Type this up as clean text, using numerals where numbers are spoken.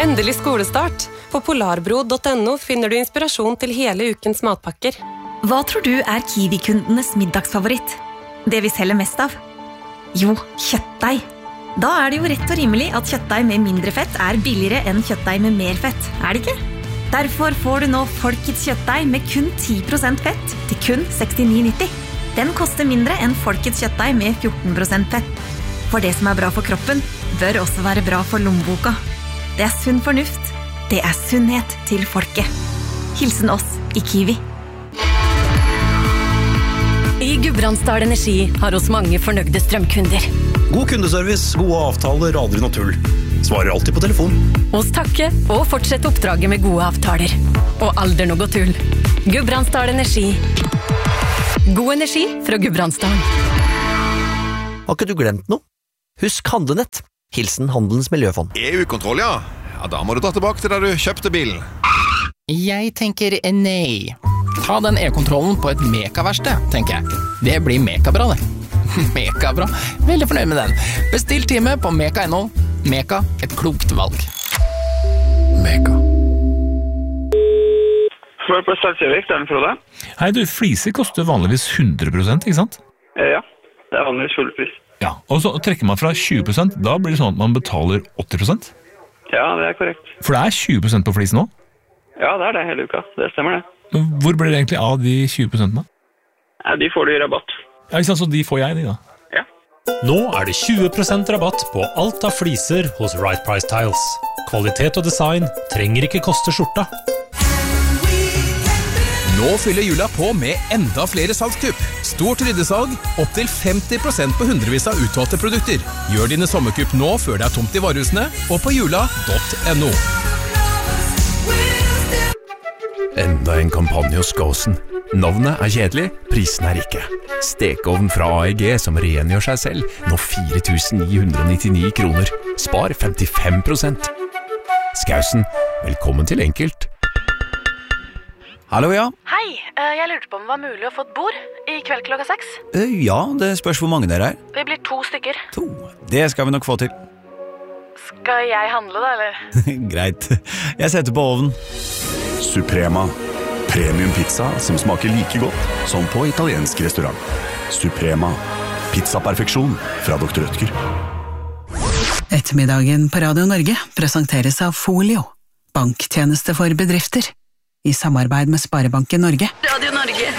Endelig skolestart. På polarbro.no finner du inspirasjon til hele ukens matpakker. Hva tror du Kiwi-kundenes middagsfavoritt? Det vi selger mest av? Jo, kjøttdeig. Da det jo rett og rimelig at kjøttdeig med mindre fett billigere enn kjøttdeig med mer fett, det ikke? Derfor får du nå Folkets kjøttdeig med kun 10% fett til kun 69,90. Den koster mindre enn Folkets kjøttdeig med 14% fett. For det som bra for kroppen, bør også være bra for lommeboka. Det sunn fornuft. Det sunnhet til folket. Hilsen oss i Kiwi. I Gudbrandsdal Energi har oss mange fornøyde strømkunder. God kundeservice, gode avtaler, aldri noe tull. Svarer alltid på telefon. Oss takke og fortsette oppdraget med gode avtaler. Og aldri noe tull. Gudbrandsdal Energi. God energi fra Gudbrandsdalen. Har ikke du glemt noe? Husk Handlenett. Hilsen Handelens Miljøfond. EU-kontroll, ja. Ja, da må du dra tilbake til da du kjøpte bilen. Jeg tenker nei. Ta den e-kontrollen på et Meka-verksted, tenker jeg. Det blir Meka-bra, det. Meka-bra. Veldig fornøyd med den. Bestill time på Meka.no. Meka, et klokt valg. Meka. Spør på Stadkjøvik, den Frode. Hei du, fliser koster vanligvis 100%, ikke sant? Ja, det vanligvis fullpris. Ja, og så trekker man fra 20%, da blir det sånn at man betaler 80%? Ja, det korrekt. For det 20% på flisen nå? Ja, det det hele uka. Det stemmer det. Men hvor blir det egentlig av de 20%? Ja, de får du i rabatt. Ja, ikke sant, så de får jeg de da? Ja. Nå det 20% rabatt på alt av fliser hos Right Price Tiles. Kvalitet og design trenger ikke koste skjorta. Nå fyller jula på med enda flere salgskupp. Stort ryddesalg, opp til 50% på hundrevis av utvalgte produkter. Gjør dine sommerkupp nå før det tomt i varehusene, og på jula.no. Enda en kampanje hos Skåsen. Navnet kjedelig, prisen ikke. Stekeovn fra AEG som rengjør seg selv, nå 4.999 kroner. Spar 55%. Skåsen, velkommen til Enkelt. Hallo, ja. Hei, jeg lurte på om det var mulig å få et bord i kveld klokka 6. Ja, det spørs hvor mange dere Vi blir 2 stykker. 2, det skal vi nok få til. Skal jeg handle da, eller? Greit, jeg setter på ovnen. Suprema. Premium pizza som smaker like godt som på italiensk restaurant. Suprema. Pizza-perfeksjon fra Dr. Rødtger. Ettermiddagen på Radio Norge presenteres av Folio. Banktjeneste for bedrifter. I samarbeid med Sparebanken Norge.